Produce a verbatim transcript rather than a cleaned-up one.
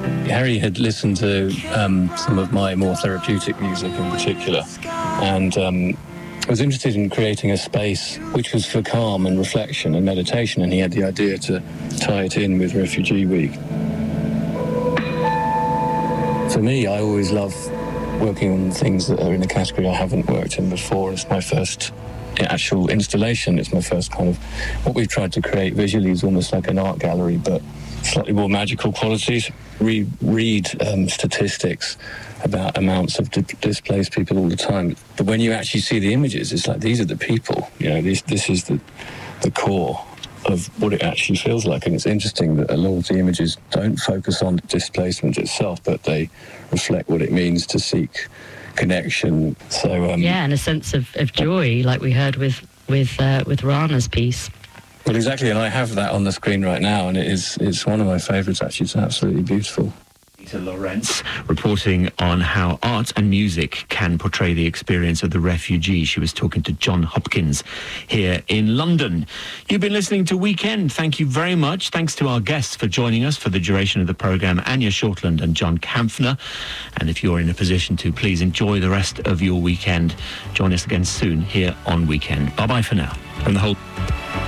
Harry had listened to um, some of my more therapeutic music in particular, and um, was interested in creating a space which was for calm and reflection and meditation, and he had the idea to tie it in with Refugee Week. For me, I always love working on things that are in a category I haven't worked in before. It's my first actual installation. It's my first kind of... What we've tried to create visually is almost like an art gallery, but slightly more magical qualities. We read um, statistics about amounts of di- displaced people all the time, but when you actually see the images, it's like, these are the people. You know, this, this is the, the core of what it actually feels like. And it's interesting that a lot of the images don't focus on displacement itself, but they reflect what it means to seek connection. So um, yeah, and a sense of, of joy, like we heard with with uh, with Rana's piece. Well, exactly, and I have that on the screen right now, and it is it's one of my favourites, actually. It's absolutely beautiful. Peter Lawrence reporting on how art and music can portray the experience of the refugee. She was talking to John Hopkins here in London. You've been listening to Weekend. Thank you very much. Thanks to our guests for joining us for the duration of the programme, Anya Shortland and John Kampfner. And if you're in a position to, please enjoy the rest of your weekend. Join us again soon here on Weekend. Bye-bye for now. From the whole...